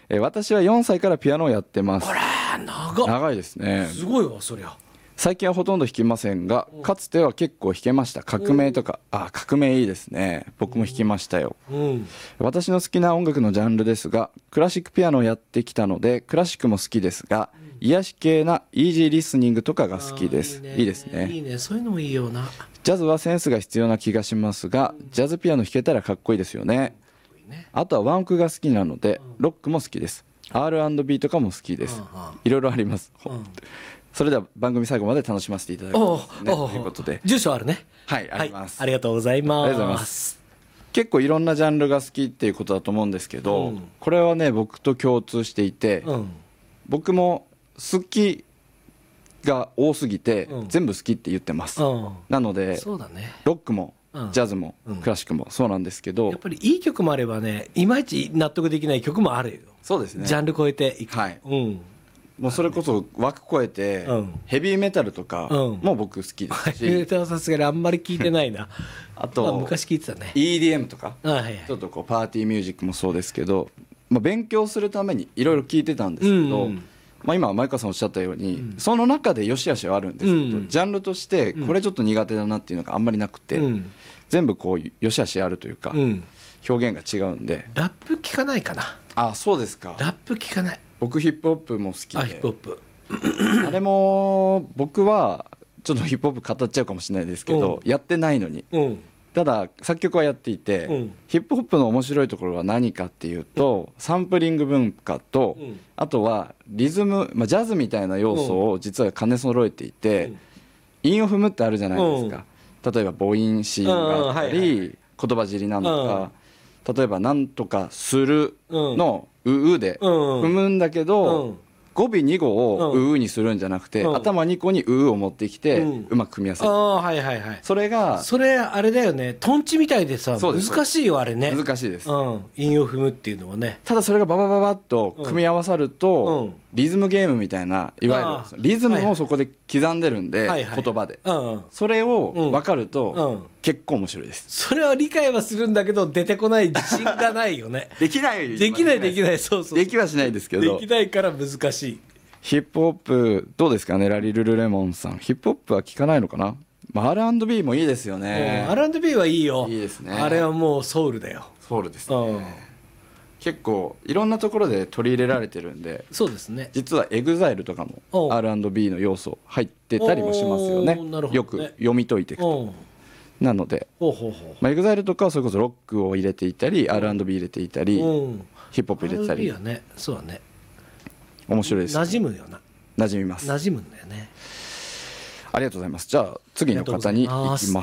私は4歳からピアノをやってます。 あら長いですね。 すごいわそりゃ。 最近はほとんど弾きませんが、かつては結構弾けました。革命とか、革命いいですね。僕も弾きましたよ。私の好きな音楽のジャンルですが、クラシックピアノをやってきたのでクラシックも好きですが、癒し系なイージーリスニングとかが好きです。いいですね。 いいね、そういうのもいいよな。 ジャズはセンスが必要な気がしますが、ジャズピアノ弾けたらかっこいいですよね。あとはワンオクが好きなので、ロックも好きです。 R&B とかも好きです。いろいろあります。それでは番組最後まで楽しませていただきますね、ということで。 住所あるね。 はい、あります。 ありがとうございます。 ありがとうございます。結構いろんなジャンルが好きっていうことだと思うんですけど、これはね僕と共通していて、僕も好きが多すぎて、全部好きって言ってます。なのでそうだね、 ロックもジャズもクラシックもそうなんですけど、 やっぱりいい曲もあればね、いまいち納得できない曲もあるよ。 そうですね、 ジャンル超えていく。 はい、もうそれこそ枠超えて、ヘビーメタルとかも僕好きですし、 ヘビーメタルはさすがにあんまり聞いてないなあと昔聞いてたね EDM とか、ちょっとこうパーティーミュージックもそうですけど、勉強するためにいろいろ聞いてたんですけど、今前川さんおっしゃったように、その中で良し悪しはあるんですけど、ジャンルとしてこれちょっと苦手だなっていうのがあんまりなくて、全部こう良し悪しあるというか、表現が違うんで。 ラップ聞かないかな。 そうですか。 ラップ聞かない。 僕ヒップホップも好きで、 ヒップホップあれも僕はちょっとヒップホップ語っちゃうかもしれないですけど、やってないのに、ただ作曲はやっていて、ヒップホップの面白いところは何かっていうと、サンプリング文化と、あとはリズム、ジャズみたいな要素を実は兼ね揃えていて、韻を踏むってあるじゃないですか。例えば母音子音があったり、言葉尻なんとか、例えばなんとかするのうで踏むんだけど、語尾2語をうにするんじゃなくて、頭2個にうを持ってきてうまく組み合わせる。それがそれあれだよね、トンチみたいでさ、難しいよあれね。 難しいです。 韻を踏むっていうのはね。 ただそれがババババッと組み合わさると、リズムゲームみたいな、いわゆるリズムをそこで刻んでるんで、言葉でそれを分かると結構面白いです。 それは理解はするんだけど出てこない自信がないよねできない、 そうそう、 できはしないですけど、 できないから難しい。 ヒップホップどうですかね、ラリルルレモンさん。ヒップホップは聞かないのかな。R&B もいいですよね。 R&B はいいよ。 いいですね。 あれはもうソウルだよ。 ソウルですね。結構いろんなところで取り入れられてるんで。 そうですね。 実は EXILE とかも R&B の要素入ってたりもしますよね。よく読み解いていくと。なのでEXILE とかはそれこそロックを入れていたり R&B 入れていたりヒップホップ入れてたり。 R&B はね、そうだね、 面白いです。 馴染むよな。 馴染みます。 馴染むんだよね。 ありがとうございます。じゃあ次の方に行きます。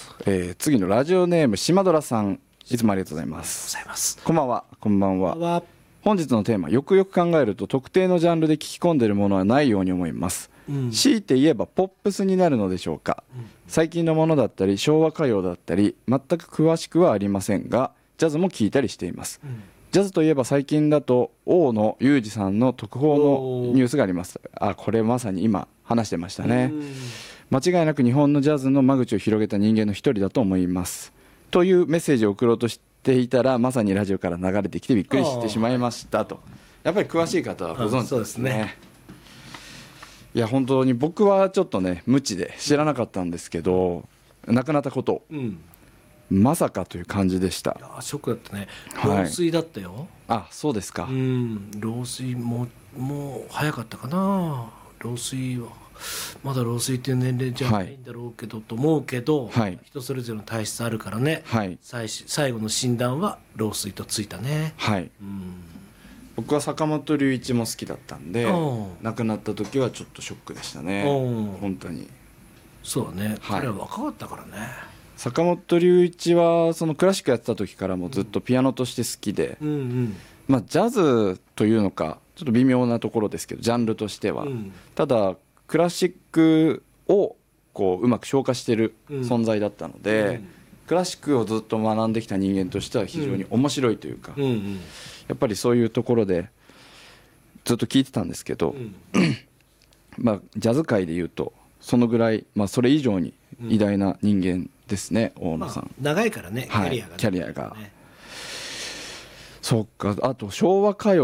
次のラジオネーム島ドラさん、いつもありがとうございます。こんばんは。こんばんは。本日のテーマ、よくよく考えると特定のジャンルで聞き込んでいるものはないように思います。強いて言えばポップスになるのでしょうか。最近のものだったり昭和歌謡だったり全く詳しくはありませんが、ジャズも聞いたりしています。ジャズといえば最近だと大野裕二さんの特報のニュースがあります。これまさに今話してましたね。間違いなく日本のジャズの間口を広げた人間の一人だと思いますというメッセージを送ろうとしていたら、まさにラジオから流れてきてびっくりしてしまいましたと。やっぱり詳しい方はご存知ですね。いや本当に僕はちょっとね無知で知らなかったんですけど、亡くなったこと、まさかという感じでした。 ショックだったね。老衰だったよ。 そうですか。 老衰もう早かったかな。老衰はまだ老衰っていう年齢じゃないんだろうけど、と思うけど、人それぞれの体質あるからね、最後の診断は老衰とついたね。僕は坂本龍一も好きだったんで、亡くなった時はちょっとショックでしたね。本当に。そうだね、彼は若かったからね。坂本龍一はそのクラシックやってた時からもずっとピアノとして好きで、ジャズというのかちょっと微妙なところですけど、ジャンルとしては、ただクラシックをこううまく消化している存在だったので、クラシックをずっと学んできた人間としては非常に面白いというか、やっぱりそういうところでずっと聞いてたんですけど、ジャズ界でいうとそのぐらい、それ以上に偉大な人間ですね、大野さん。長いからね、キャリアが。そうか。あと昭和歌謡